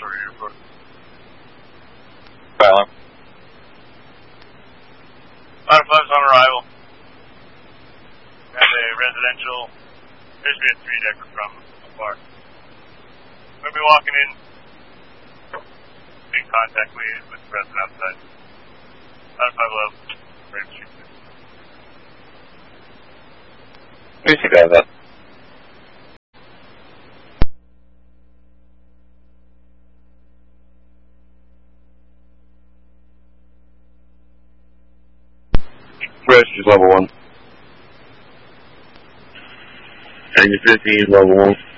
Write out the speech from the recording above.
Airport. Silent. 5's on arrival. Got a residential, appears to be a 3-decker from afar. We'll be walking in, make contact with the resident outside. 5 love, Brave Street. We see that. Rescue's level 1. And your 15 is level 1.